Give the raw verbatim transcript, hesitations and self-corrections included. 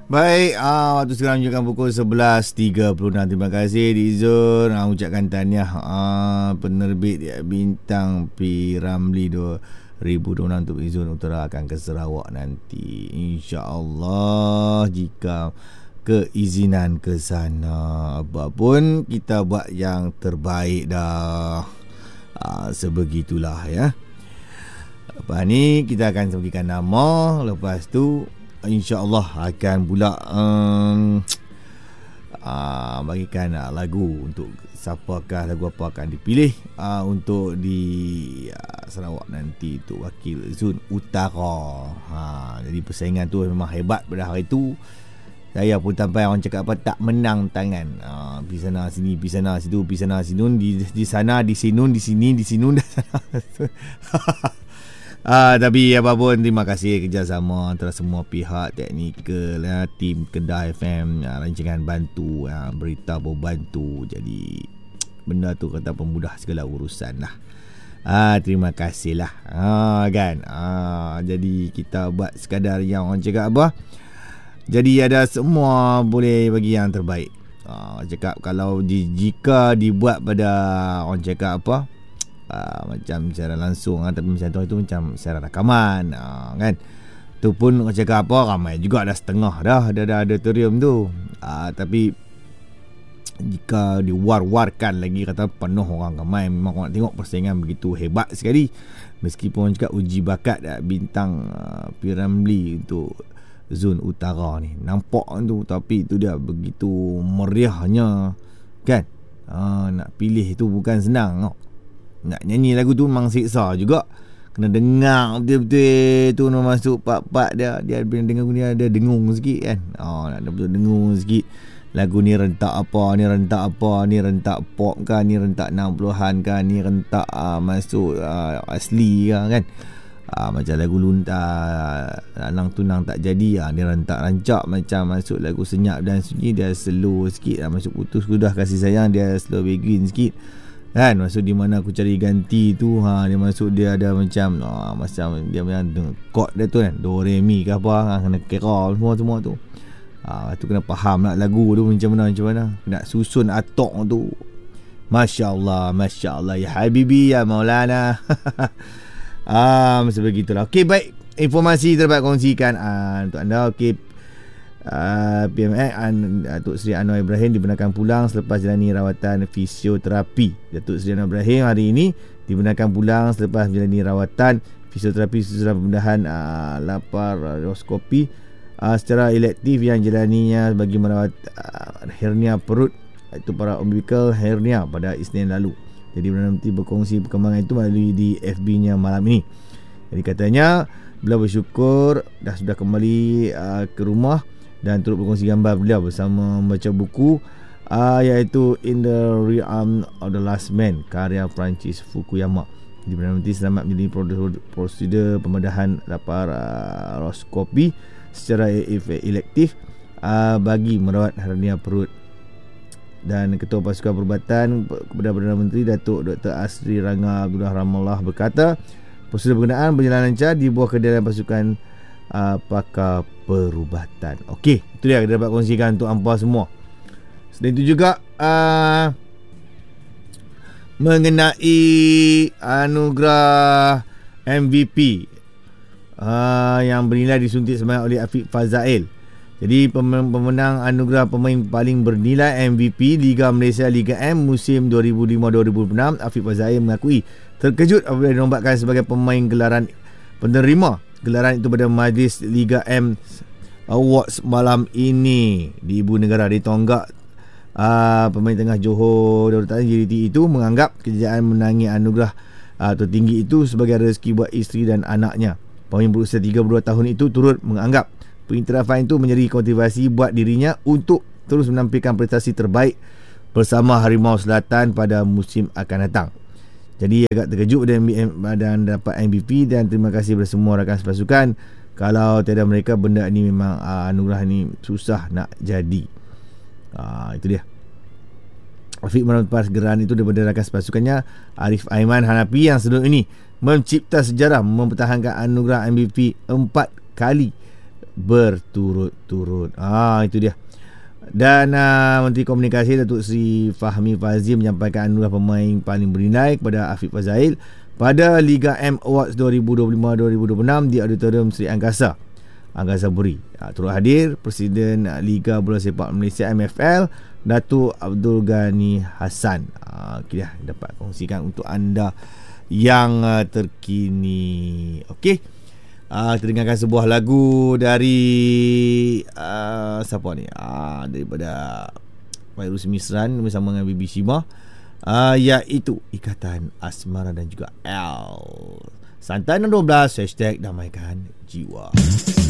Baik, ah, waktu sekarang menunjukkan pukul sebelas tiga puluh enam. Terima kasih Dizon. Ah, ucapkan tahniah ah, penerbit ya, Bintang P. Ramli dua ribu dua puluh enam untuk Dizon Utara akan ke Sarawak nanti. InsyaAllah jika keizinan ke sana. Apapun kita buat yang terbaik dah. Ah, sebegitulah ya. Lepas ni kita akan sebutkan nama. Lepas tu InsyaAllah akan pula um, uh, bagikan uh, lagu untuk siapakah, lagu apa akan dipilih uh, untuk di uh, Sarawak nanti untuk wakil Zon Utara. Ha, jadi persaingan tu memang hebat pada hari tu. Saya pun sampai orang cakap apa, tak menang tangan. Uh, pergi sana sini, pergi sana situ, pergi sana sini, di, di sana, di sini, di sini, di sini, di sana. Ah, tapi apapun, terima kasih kerjasama antara semua pihak, teknikal, ya, tim Kedah F M, ya, rancangan bantu, ya, berita pun bantu. Jadi benda tu kata pemudah segala urusan lah. Ah, terima kasih lah. Ah, kan. Ah, jadi kita buat sekadar yang orang cakap apa. Jadi ada semua boleh bagi yang terbaik. Ah, cakap kalau di, jika dibuat pada orang cakap apa. Uh, macam secara langsung, uh, tapi macam tu itu macam secara rakaman, uh, kan. Tu pun orang cakap apa, ramai juga dah setengah dah dah ada auditorium tu. Uh, tapi jika diwar-warkan lagi kata penuh orang ramai, memang orang nak tengok persaingan begitu hebat sekali. Meskipun orang cakap uji bakat uh, Bintang uh, P. Ramli untuk Zon Utara ni nampak tu, tapi itu dia begitu meriahnya, kan. Uh, nak pilih tu bukan senang, no? Nak nyanyi lagu tu memang siksa juga. Kena dengar betul-betul tu nak masuk part-part dia. Dia dengar dia ada dengung sikit kan. Oh, nak ada betul dengung sikit. Lagu ni rentak apa, ni rentak apa, ni rentak pop kan, ni rentak enam puluhan kan, ni rentak uh, masuk uh, asli kan. Uh, macam lagu luntar Lanang Tunang Tak Jadi, uh, dia rentak rancak. Macam masuk lagu Senyap dan Sunyi, dia slow sikit. uh, Masuk Putus Kudah Kasih Sayang, dia slow begin sikit kan. Masuk Di Mana Aku Cari Ganti tu, ha, dia masuk dia ada macam ha, macam dia macam chord dia tu kan, do re mi ke apa, ha, kena kira semua semua tu. Ha, tu kena faham nak lagu tu macam mana macam mana, nak susun atok tu. Masya-Allah, masya-Allah ya habibi ya Maulana. Ah, macam begitulah. Okey, baik. Informasi terdapat kongsikan uh, untuk anda. Okey. Uh, P M X Datuk Seri Anwar Ibrahim dibenarkan pulang selepas jalani rawatan fisioterapi. Datuk Seri Anwar Ibrahim hari ini dibenarkan pulang selepas menjalani rawatan fisioterapi sesudah pembedahan uh, laparoskopi uh, secara elektif yang jalaninya bagi merawat uh, hernia perut, iaitu para umbilical hernia pada Isnin lalu. Jadi Perdana Menteri berkongsi perkembangan itu melalui di F B-nya malam ini. Jadi katanya beliau bersyukur dah sudah kembali uh, ke rumah dan turut berkongsi gambar beliau bersama membaca buku uh, iaitu In the Realm of the Last Man karya Francis Fukuyama. Di Perdana Menteri selamat menjalani prosedur pembedahan laparoskopi secara elektif uh, bagi merawat hernia perut. Dan Ketua Pasukan Perubatan kepada Perdana Menteri Datuk Doktor Asri Rangga Abdullah Ramallah berkata prosedur berkenaan berjalan lancar di bawah kendalian pasukan uh, pakar perubatan. Okey, itu dia kita dapat kongsikan untuk hampa semua. Selain itu juga uh, mengenai anugerah M V P uh, yang bernilai disuntik sebanyak oleh Afiq Fazail. Jadi pemenang anugerah pemain paling bernilai M V P Liga Malaysia Liga M musim dua ribu lima dua ribu enam, Afiq Fazail mengakui terkejut apabila dinobatkan sebagai pemain gelaran penerima gelaran itu pada Majlis Liga M Awards malam ini di Ibu Negara di Tonggak. Uh, pemain tengah Johor Darul Ta'zim J D T itu menganggap kejayaan menangi anugerah uh, tertinggi itu sebagai rezeki buat isteri dan anaknya. Pemain berusia tiga puluh dua tahun itu turut menganggap pengiktirafan itu menjadi motivasi buat dirinya untuk terus menampilkan prestasi terbaik bersama Harimau Selatan pada musim akan datang. Jadi agak terkejut dan, dan dapat M V P dan terima kasih kepada semua rakan sepasukan. Kalau tiada mereka benda ni memang uh, anugerah ni susah nak jadi. Uh, itu dia. Afiq merampas gerahan itu daripada rakan sepasukannya Arif Aiman Hanapi yang sebelum ini mencipta sejarah mempertahankan anugerah M V P empat kali berturut-turut. Ah, itu dia. Dan uh, Menteri Komunikasi Datuk Seri Fahmi Fazil menyampaikan anugerah pemain paling bernilai kepada Afiq Fazail pada Liga M Awards dua ribu dua puluh lima dua ribu dua puluh enam di Auditorium Sri Angkasa, Angkasa Puri. Uh, turut hadir Presiden Liga Bola Sepak Malaysia M F L, Datuk Abdul Ghani Hassan. Uh, okay, dapat kongsikan untuk anda yang uh, terkini. Okey. Uh, kita dengarkan sebuah lagu dari uh, siapa ni? Uh, daripada Fairuz Misran bersama dengan Bibi Shima, uh, iaitu Ikatan Asmara dan juga L. Santai enam dua belas hashtag Damaikan Jiwa.